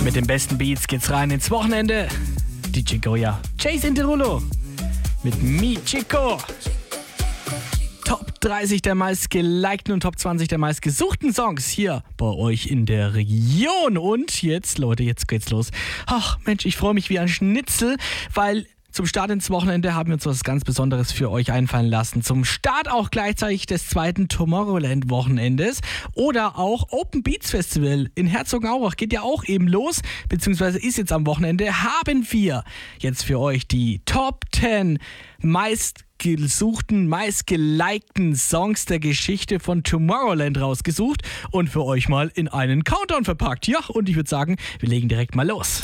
Mit den besten Beats geht's rein ins Wochenende. DJ Goya, Jason Derulo mit Mi Chico. Top 30 der meistgelikten und Top 20 der meistgesuchten Songs hier bei euch in der Region. Und jetzt, Leute, jetzt geht's los. Ach Mensch, ich freue mich wie ein Schnitzel, weil zum Start ins Wochenende haben wir uns was ganz Besonderes für euch einfallen lassen. Zum Start auch gleichzeitig des zweiten Tomorrowland-Wochenendes oder auch Open Beats Festival in Herzogenaurach. Geht ja auch eben los, beziehungsweise ist jetzt am Wochenende. Haben wir jetzt für euch die Top 10 meistgesuchten, meistgelikten Songs der Geschichte von Tomorrowland rausgesucht und für euch mal in einen Countdown verpackt. Ja, und ich würde sagen, wir legen direkt mal los.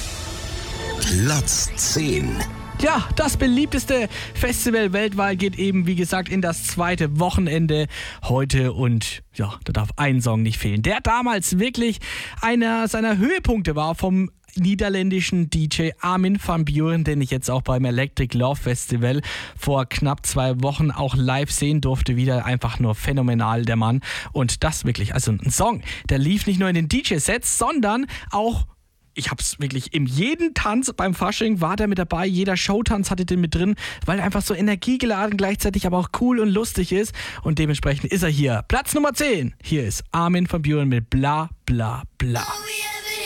Platz 10. Ja, das beliebteste Festival weltweit geht eben, wie gesagt, in das zweite Wochenende heute und ja, da darf ein Song nicht fehlen, der damals wirklich einer seiner Höhepunkte war vom niederländischen DJ Armin van Buuren, den ich jetzt auch beim Electric Love Festival vor knapp 2 Wochen auch live sehen durfte. Wieder einfach nur phänomenal, der Mann. Und das wirklich, also ein Song, der lief nicht nur in den DJ-Sets, sondern auch, ich hab's wirklich, in jedem Tanz beim Fasching war der mit dabei, jeder Showtanz hatte den mit drin, weil er einfach so energiegeladen, gleichzeitig aber auch cool und lustig ist und dementsprechend ist er hier. Platz Nummer 10, hier ist Armin van Buuren mit Bla Bla Bla. Oh yeah.